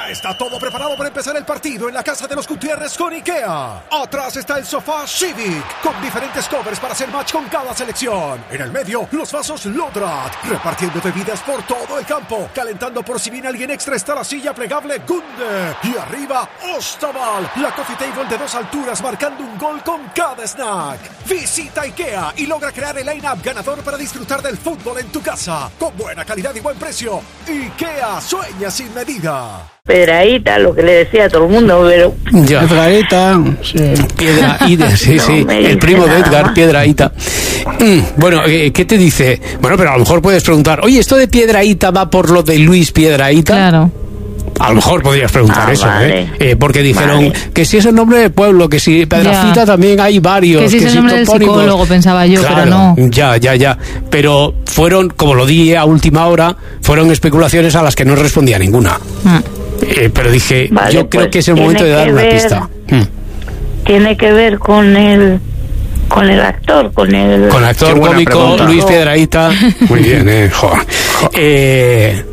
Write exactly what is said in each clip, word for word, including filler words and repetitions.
Ya está todo preparado para empezar el partido en la casa de los Gutiérrez con IKEA. Atrás está el sofá Civic, con diferentes covers para hacer match con cada selección. En el medio, los vasos Lodrat, repartiendo bebidas por todo el campo. Calentando por si viene alguien extra está la silla plegable Gunde. Y arriba, Ostaval, la coffee table de dos alturas marcando un gol con cada snack. Visita IKEA y logra crear el line-up ganador para disfrutar del fútbol en tu casa. Con buena calidad y buen precio. IKEA, sueña sin medida. Piedrahita, lo que le decía a todo el mundo, pero... Ya. Piedrahita, sí. Piedrahita, sí, no sí. El primo de Edgar, más. Piedrahita. Mm, bueno, eh, ¿qué te dice? Bueno, pero a lo mejor puedes preguntar, oye, ¿esto de Piedrahita va por lo de Luis Piedrahita? Claro. A lo mejor podrías preguntar ah, eso, vale. ¿eh? Eh, Porque dijeron vale. que si es el nombre del pueblo, que si Piedrahita ya. También hay varios. Que si que es el si nombre del psicólogo, pensaba yo, claro, pero no. Ya, ya, ya. Pero fueron, como lo dije a última hora, fueron especulaciones a las que no respondía ninguna. Ah. Eh, pero dije, vale, yo creo pues que es el momento de dar una ver, pista. Hmm. Tiene que ver con el con el actor, con el... Con el actor cómico pregunta. Luis Piedrahita. Muy bien, eh. Joder. eh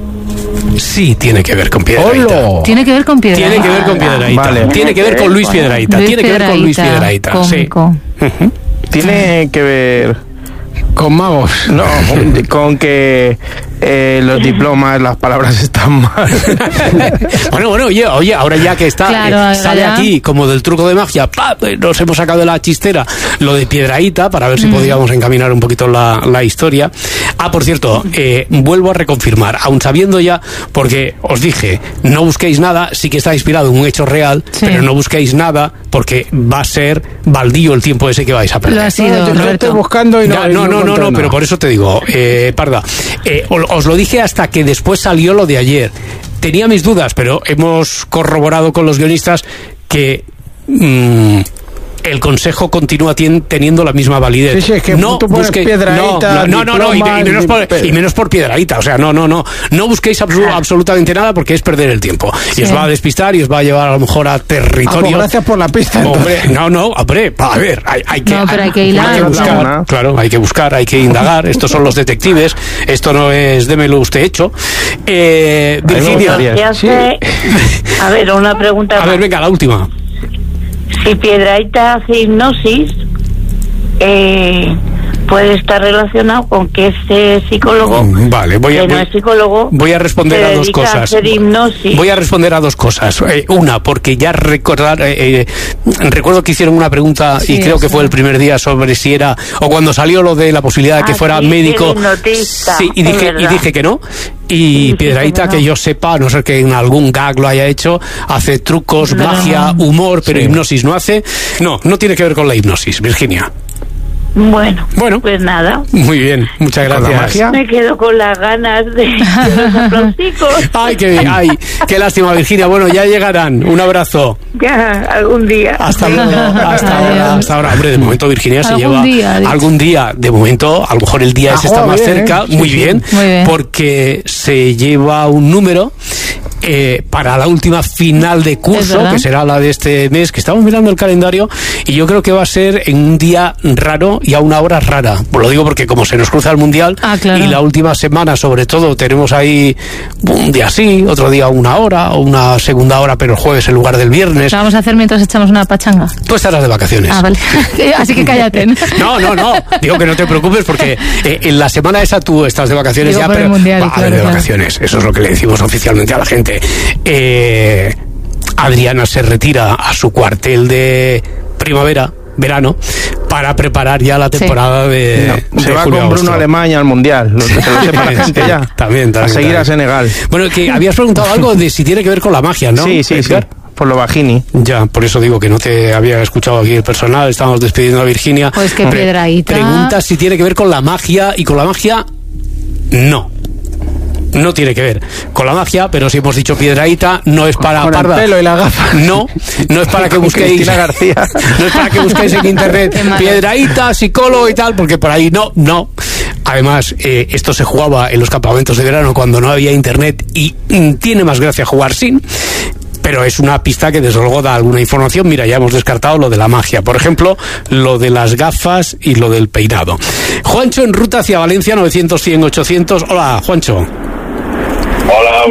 Sí, tiene que ver con Piedrahita. Tiene que ver con Piedrahita. Tiene que ver con Piedrahita. Vale. Tiene que ver con Luis Piedrahita. Luis Tiene que ver con Luis Piedrahita. Cómico. Sí. Uh-huh. Tiene que ver con magos. No, con que eh, los diplomas, las palabras están mal. Bueno, bueno, oye, oye, ahora ya que está, claro, eh, sale ya. Aquí como del truco de magia, ¡pap! Nos hemos sacado de la chistera lo de Piedrahita para ver si mm. podíamos encaminar un poquito la, la historia. Ah, por cierto, eh, vuelvo a reconfirmar, aun sabiendo ya, porque os dije, no busquéis nada, sí que está inspirado en un hecho real, sí. Pero no busquéis nada porque va a ser baldío el tiempo ese que vais a perder. Lo ha sido, no, yo estoy buscando y no, ya, no, no, no, no, no, pero por eso te digo, eh, Parda, eh, os lo dije hasta que después salió lo de ayer. Tenía mis dudas, pero hemos corroborado con los guionistas que mmm, el consejo continúa tien, teniendo la misma validez. Sí, sí, es que no tú pones busque, Piedrahita, no, no, no, no, y, y, menos por, y menos por Piedrahita, o sea, no, no, no, no busquéis absu- absolutamente nada porque es perder el tiempo. Sí. Y os va a despistar y os va a llevar a lo mejor a territorio. Ah, pues gracias por la pista. Hombre, no, no, hombre, a ver, hay, hay que, no, pero hay que hilar, hay que buscar, no. Claro, hay que buscar, hay que indagar. Estos son los detectives, esto no es démelo usted hecho. Eh, Virginia. Sí. A ver, una pregunta. A más. ver, venga, la última. Si Piedrahita hace hipnosis, eh, puede estar relacionado con que este psicólogo, vale, voy a, que no voy, es psicólogo, voy a responder a dos cosas. A hacer hipnosis. Voy a responder a dos cosas. Eh, una, porque ya recordar, eh, eh, recuerdo que hicieron una pregunta sí, y creo que sí. fue el primer día sobre si era, o cuando salió lo de la posibilidad de que ah, fuera sí, médico. Sí, y dije, y dije que no. Y sí, Piedrahita, que, no. que yo sepa, a no ser que en algún gag lo haya hecho, hace trucos, no, magia, no. humor, pero sí. hipnosis no hace. No, no tiene que ver con la hipnosis, Virginia. Bueno, bueno, pues nada. Muy bien, muchas gracias. Me quedo con las ganas de, de los aplausicos. Ay, qué, ay, qué lástima, Virginia. Bueno, ya llegarán. Un abrazo. Ya, algún día. Hasta luego. Hasta ahora. Hasta ahora. Hombre, de momento Virginia se lleva día, algún día. De momento, a lo mejor el día ah, ese está más bien, cerca. ¿eh? Muy, sí, bien, sí. Muy bien. Porque se lleva un número eh, para la última final de curso, que será la de este mes, que estamos mirando el calendario, y yo creo que va a ser en un día raro y a una hora rara. Pues lo digo porque como se nos cruza el Mundial ah, claro. y la última semana sobre todo tenemos ahí un día sí, otro día una hora o una segunda hora, pero el jueves en lugar del viernes. ¿Lo vamos a hacer mientras echamos una pachanga? Tú estarás de vacaciones. Ah, vale. Así que cállate. No, no, no. Digo que no te preocupes porque eh, en la semana esa tú estás de vacaciones. Digo ya, por pero el mundial, va a claro, haber de claro. vacaciones. Eso es lo que le decimos oficialmente a la gente. Eh, Adriana se retira a su cuartel de primavera, verano, para preparar ya la temporada sí. de, no, de se va julio, con Bruno agosto. Alemania al Mundial, lo, que lo sepa la gente ya. También, también, a seguir también. a Senegal. Bueno, que habías preguntado algo de si tiene que ver con la magia, ¿no? Sí, sí, Edgar? sí. Por lo Bajini. Ya, por eso digo que no te había escuchado aquí el personal. Estamos despidiendo a Virginia. Pues que Piedrahita. Pregunta si tiene que ver con la magia, y con la magia, no. No tiene que ver con la magia, pero si hemos dicho Piedrahita, no es para con Parda. El pelo y la gafa. No, no es para que busquéis García. No es para que busquéis en internet Piedrahita, psicólogo y tal, porque por ahí no, no. Además, eh, esto se jugaba en los campamentos de verano cuando no había internet y mm, tiene más gracia jugar sin. Pero es una pista que desde luego da alguna información. Mira, ya hemos descartado lo de la magia, por ejemplo, lo de las gafas y lo del peinado. Juancho en ruta hacia Valencia, novecientos, cien, ochocientos. Hola, Juancho. Hola,